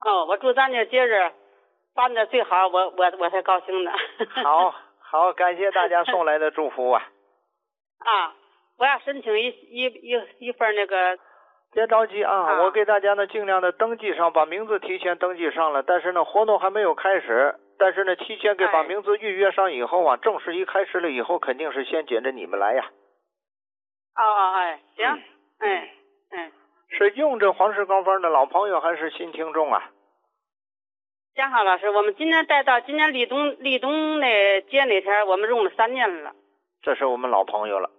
哦，我祝咱这节日办的最好，我才高兴呢。 好，感谢大家送来的祝福啊。 啊，我要申请一份那个。 别着急啊，我给大家呢尽量的登记上，把名字提前登记上了。但是呢，活动还没有开始，但是呢，提前给把名字预约上以后啊，正式一开始了以后，肯定是先紧着你们来呀。 行， 是用这黄氏高方的老朋友还是新听众啊？ 江浩老师，我们今年带到今年立冬那节那天，我们用了3年了。 这是我们老朋友了。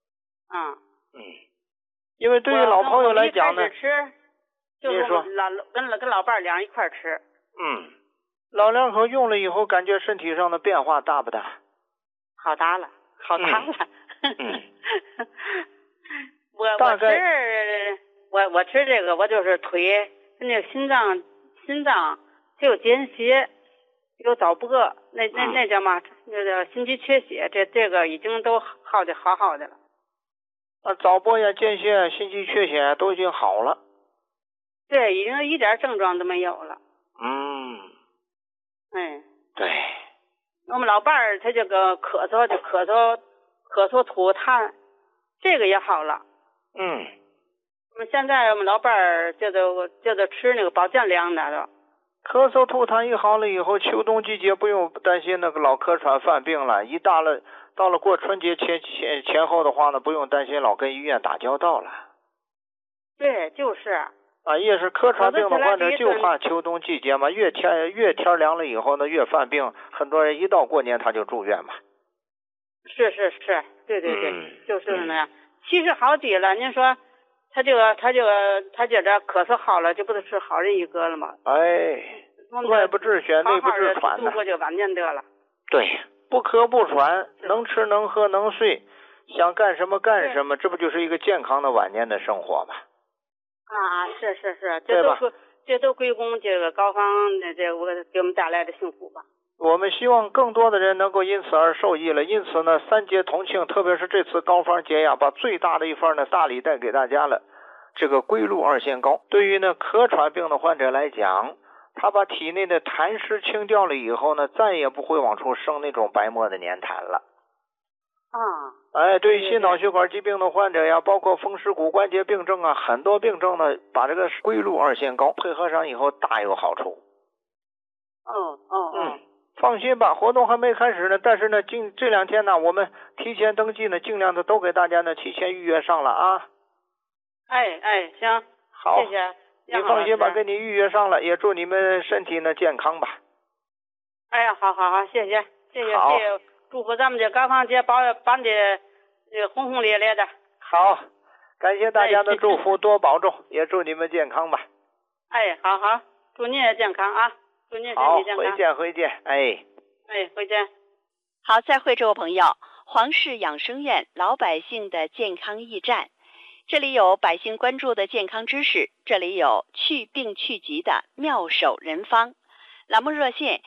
因为对于老朋友来讲呢， 就是我们跟老伴儿俩一块吃。 老两口用了以后，感觉身体上的变化大不大？ 好大了。我吃这个，我就是腿那个心脏它有间歇，有早搏，那叫嘛？那个心肌缺血，这个已经都好的了。 早搏呀、间歇、心肌缺血都已经好了。 对，已经一点症状都没有了。 对。 我们老伴儿他这个咳嗽吐痰，这个也好了。我们现在我们老伴儿就得吃那个保健粮的了。 咳嗽吐痰一好了以后，秋冬季节不用担心那个老咳喘犯病了。到了过春节前后的话呢，不用担心老跟医院打交道了。 对，就是。 也是咳喘病的患者就怕秋冬季节嘛，越天凉了以后呢，越犯病。很多人一到过年他就住院嘛。 是，对，就是那样。其实好极了，您说他这咳嗽好了，这不是好人一个了吗？外不治血，内不治喘呢。度过这晚年得了。对， 不咳不喘，能吃能喝能睡，想干什么干什么，这不就是一个健康的晚年的生活吗？是，这都归功这个高方的给我们带来的幸福吧。我们希望更多的人能够因此而受益了。因此呢，3节同庆，特别是这次高方节呀，把最大的一份呢大礼带给大家了。这个龟鹿2仙膏，对于呢咳喘病的患者来讲，他把体内的痰湿清掉了以后呢，再也不会往出生那种白沫的粘痰了。对于心脑血管疾病的患者呀，包括风湿骨关节病症啊，很多病症呢，把这个龟鹿2仙膏配合上以后大有好处。放心吧，活动还没开始呢，但是呢，这2天呢，我们提前登记呢，尽量的都给大家呢提前预约上了啊。行，好，谢谢。你放心吧，给你预约上了，也祝你们身体呢健康吧。好，谢谢，祝福咱们这高方节办的轰轰烈烈的。好，感谢大家的祝福，多保重，也祝你们健康吧。好，祝您也健康啊，祝您身体健康。好，回见。回见。 好，再会，诸位朋友，黄氏养生院老百姓的健康驿站，这里有百姓关注的健康知识，这里有去病去疾的妙手人方。栏目热线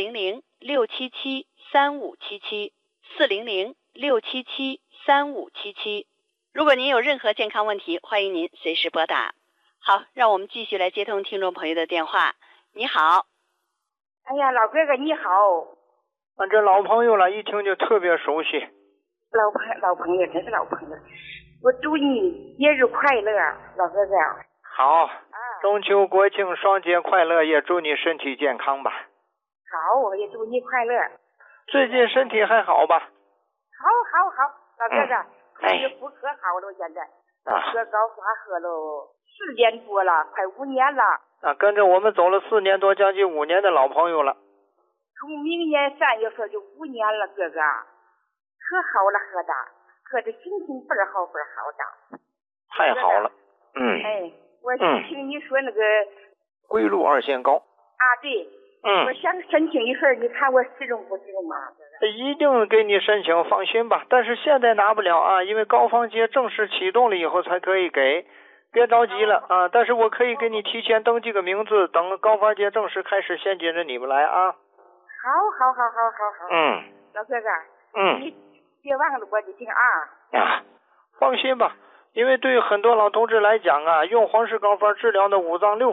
400-677-3577，400-677-3577。如果您有任何健康问题，欢迎您随时拨打。好，让我们继续来接通听众朋友的电话。你好。 老哥哥你好。 这老朋友了，一听就特别熟悉。 老朋友，真是老朋友。我祝你节日快乐，老哥哥。 好，中秋国庆双节快乐，也祝你身体健康吧。 好，我也祝你快乐。 最近身体还好吧？ 好，老哥哥，快是妇科好了，现在喝高发喝了4年多了，快5年了。 跟着我们走了4年多，将近5年的老朋友了。 从明年3月份就5年了，哥哥，可好了，喝的心情倍儿好的。 太好了。 我听你说那个龟鹿2仙膏。 对。我想申请一份，你看我使用不使用吗？ 一定给你申请，放心吧。但是现在拿不了啊，因为高方节正式启动了以后才可以给，别着急了啊。但是我可以给你提前登记个名字，等高方节正式开始，先紧着你们来啊。 好。老哥哥，你别忘了我的情啊。 放心吧，因为对于很多老同志来讲啊，用黄氏膏方治疗的5脏6